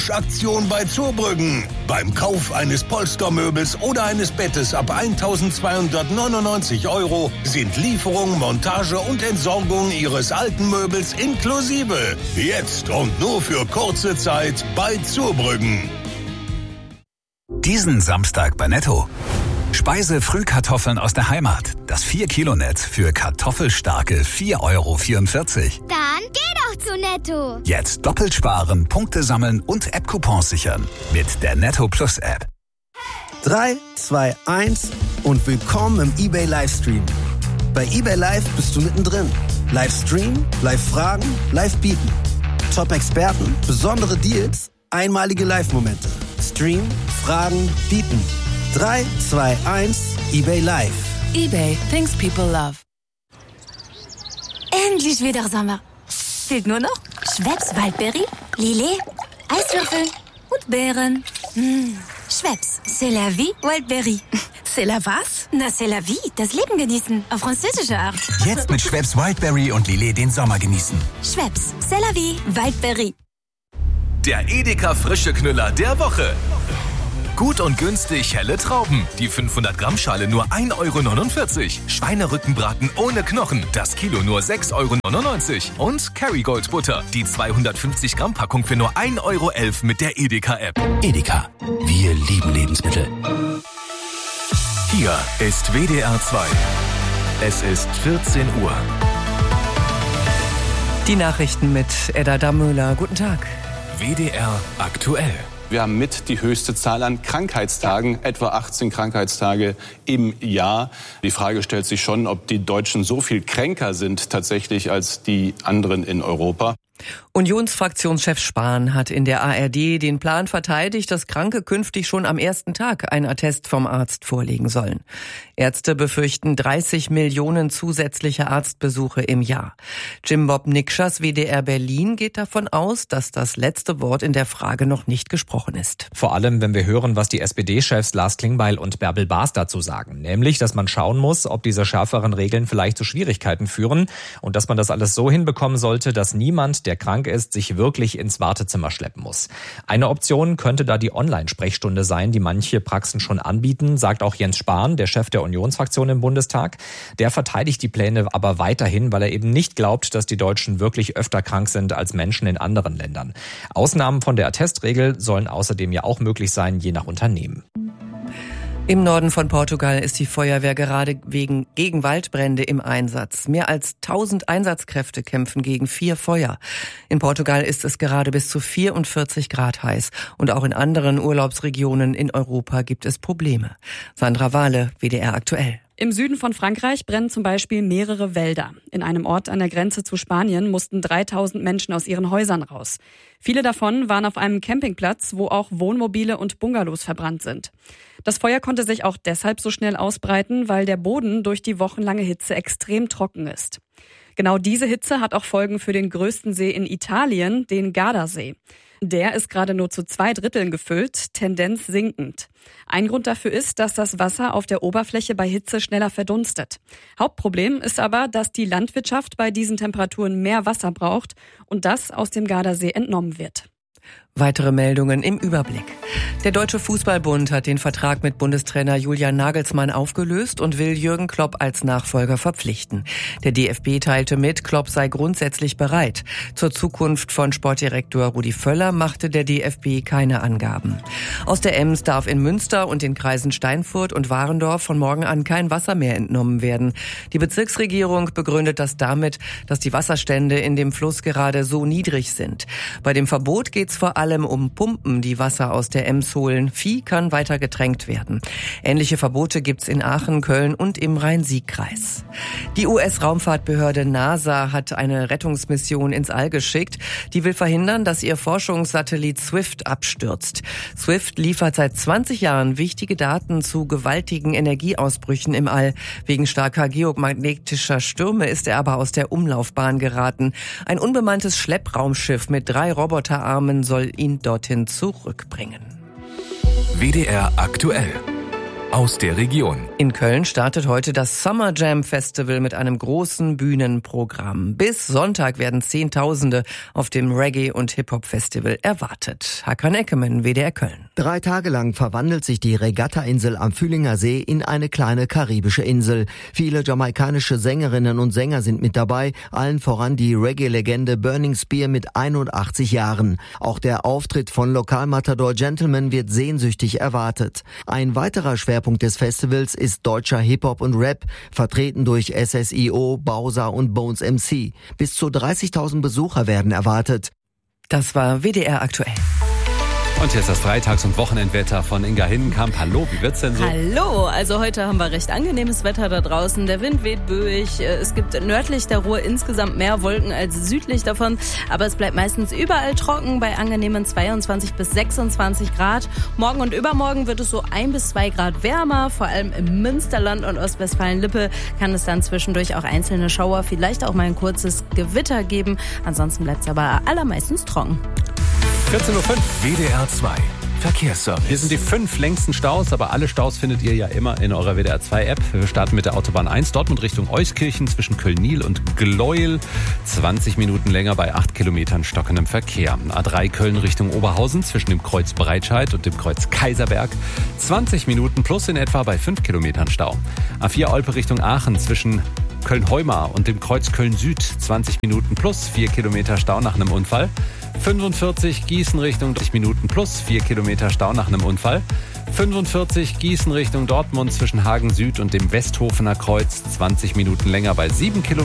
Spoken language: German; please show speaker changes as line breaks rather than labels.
Aktion bei Zurbrüggen. Beim Kauf eines Polstermöbels oder eines Bettes ab 1.299 € sind Lieferung, Montage und Entsorgung Ihres alten Möbels inklusive. Jetzt und nur für kurze Zeit bei Zurbrüggen.
Diesen Samstag bei Netto. Speise-Frühkartoffeln aus der Heimat. Das 4-Kilo-Netz für kartoffelstarke 4,44 €.
Dann geh doch zu Netto.
Jetzt doppelt sparen, Punkte sammeln und App-Coupons sichern. Mit der Netto Plus App.
3, 2, 1 und willkommen im eBay Livestream. Bei eBay Live bist du mittendrin. Livestream, Live-Fragen, Live-Bieten. Top-Experten, besondere Deals, einmalige Live-Momente. Stream, Fragen, Bieten. 3, 2, 1, eBay Live.
eBay, things people love. Endlich wieder Sommer. Fehlt nur noch Schweppes Waldbeere, Lillet, Eiswürfel und Beeren. Schweppes, c'est la vie Wildberry.
C'est la was?
Na, c'est la vie, das Leben genießen, auf französische Art.
Jetzt mit Schweppes Wildberry und Lillet den Sommer genießen.
Schweppes, c'est la vie Wildberry.
Der Edeka frische Knüller der Woche. Gut und günstig helle Trauben. Die 500-Gramm-Schale nur 1,49 €. Schweinerückenbraten ohne Knochen. Das Kilo nur 6,99 € Und Kerrygold Butter. Die 250-Gramm-Packung für nur 1,11 € mit der Edeka-App.
Edeka. Wir lieben Lebensmittel.
Hier ist WDR 2. Es ist 14 Uhr.
Die Nachrichten mit Edda Damöhler. Guten Tag.
WDR aktuell.
Wir haben mit die höchste Zahl an Krankheitstagen, etwa 18 Krankheitstage im Jahr. Die Frage stellt sich schon, ob die Deutschen so viel kränker sind tatsächlich als die anderen in Europa.
Unionsfraktionschef Spahn hat in der ARD den Plan verteidigt, dass Kranke künftig schon am ersten Tag einen Attest vom Arzt vorlegen sollen. Ärzte befürchten 30 Millionen zusätzliche Arztbesuche im Jahr. Jim-Bob Nikschas, WDR Berlin, geht davon aus, dass das letzte Wort in der Frage noch nicht gesprochen ist.
Vor allem, wenn wir hören, was die SPD-Chefs Lars Klingbeil und Bärbel Baas dazu sagen. Nämlich, dass man schauen muss, ob diese schärferen Regeln vielleicht zu Schwierigkeiten führen und dass man das alles so hinbekommen sollte, dass niemand, der krank ist, sich wirklich ins Wartezimmer schleppen muss. Eine Option könnte da die Online-Sprechstunde sein, die manche Praxen schon anbieten, sagt auch Jens Spahn, der Chef der Unionsfraktion im Bundestag. Der verteidigt die Pläne aber weiterhin, weil er eben nicht glaubt, dass die Deutschen wirklich öfter krank sind als Menschen in anderen Ländern. Ausnahmen von der Attestregel sollen außerdem ja auch möglich sein, je nach Unternehmen.
Im Norden von Portugal ist die Feuerwehr gerade gegen Waldbrände im Einsatz. Mehr als 1000 Einsatzkräfte kämpfen gegen 4 Feuer. In Portugal ist es gerade bis zu 44 Grad heiß. Und auch in anderen Urlaubsregionen in Europa gibt es Probleme. Sandra Wahle, WDR aktuell.
Im Süden von Frankreich brennen zum Beispiel mehrere Wälder. In einem Ort an der Grenze zu Spanien mussten 3000 Menschen aus ihren Häusern raus. Viele davon waren auf einem Campingplatz, wo auch Wohnmobile und Bungalows verbrannt sind. Das Feuer konnte sich auch deshalb so schnell ausbreiten, weil der Boden durch die wochenlange Hitze extrem trocken ist. Genau diese Hitze hat auch Folgen für den größten See in Italien, den Gardasee. Der ist gerade nur zu 2/3 gefüllt, Tendenz sinkend. Ein Grund dafür ist, dass das Wasser auf der Oberfläche bei Hitze schneller verdunstet. Hauptproblem ist aber, dass die Landwirtschaft bei diesen Temperaturen mehr Wasser braucht und das aus dem Gardasee entnommen wird.
Weitere Meldungen im Überblick. Der Deutsche Fußballbund hat den Vertrag mit Bundestrainer Julian Nagelsmann aufgelöst und will Jürgen Klopp als Nachfolger verpflichten. Der DFB teilte mit, Klopp sei grundsätzlich bereit. Zur Zukunft von Sportdirektor Rudi Völler machte der DFB keine Angaben. Aus der Ems darf in Münster und den Kreisen Steinfurt und Warendorf von morgen an kein Wasser mehr entnommen werden. Die Bezirksregierung begründet das damit, dass die Wasserstände in dem Fluss gerade so niedrig sind. Bei dem Verbot geht es vor allem um Pumpen, die Wasser aus der Ems holen. Vieh kann weiter getränkt werden. Ähnliche Verbote gibt's in Aachen, Köln und im Rhein-Sieg-Kreis. Die US-Raumfahrtbehörde NASA hat eine Rettungsmission ins All geschickt. Die will verhindern, dass ihr Forschungssatellit Swift abstürzt. Swift liefert seit 20 Jahren wichtige Daten zu gewaltigen Energieausbrüchen im All. Wegen starker geomagnetischer Stürme ist er aber aus der Umlaufbahn geraten. Ein unbemanntes Schleppraumschiff mit 3 Roboterarmen soll ihn dorthin zurückbringen.
WDR aktuell. aus der Region.
In Köln startet heute das Summer Jam Festival mit einem großen Bühnenprogramm. Bis Sonntag werden Zehntausende auf dem Reggae- und Hip-Hop-Festival erwartet. Hakan Eckermann, WDR Köln.
3 Tage lang verwandelt sich die Regatta-Insel am Fühlinger See in eine kleine karibische Insel. Viele jamaikanische Sängerinnen und Sänger sind mit dabei, allen voran die Reggae-Legende Burning Spear mit 81 Jahren. Auch der Auftritt von Lokalmatador Gentleman wird sehnsüchtig erwartet. Ein weiterer Schwerpunkt des Festivals ist deutscher Hip-Hop und Rap, vertreten durch SSIO, Bowser und Bones MC. Bis zu 30.000 Besucher werden erwartet.
Das war WDR aktuell.
Und hier ist das Freitags- und Wochenendwetter von Inga Hinnenkamp. Hallo, wie wird's denn so?
Hallo, also heute haben wir recht angenehmes Wetter da draußen. Der Wind weht böig. Es gibt nördlich der Ruhr insgesamt mehr Wolken als südlich davon. Aber es bleibt meistens überall trocken bei angenehmen 22 bis 26 Grad. Morgen und übermorgen wird es so 1 bis 2 Grad wärmer. Vor allem im Münsterland und Ostwestfalen-Lippe kann es dann zwischendurch auch einzelne Schauer, vielleicht auch mal ein kurzes Gewitter geben. Ansonsten bleibt es aber allermeistens trocken.
14.05 Uhr.
WDR 2 Verkehrsservice.
Hier sind die 5 längsten Staus, aber alle Staus findet ihr ja immer in eurer WDR 2 App. Wir starten mit der Autobahn 1, Dortmund Richtung Euskirchen zwischen Köln-Niel und Gleuel. 20 Minuten länger bei 8 Kilometern stockendem Verkehr. A3 Köln Richtung Oberhausen zwischen dem Kreuz Breitscheid und dem Kreuz Kaiserberg. 20 Minuten plus in etwa bei 5 Kilometern Stau. A4 Olpe Richtung Aachen zwischen Köln-Heumar und dem Kreuz Köln-Süd. 20 Minuten plus 4 Kilometer Stau nach einem Unfall. 45 Gießen Richtung 30 Minuten plus 4 Kilometer Stau nach einem Unfall. 45 Gießen Richtung Dortmund zwischen Hagen Süd und dem Westhofener Kreuz. 20 Minuten länger bei 7 Kilometern.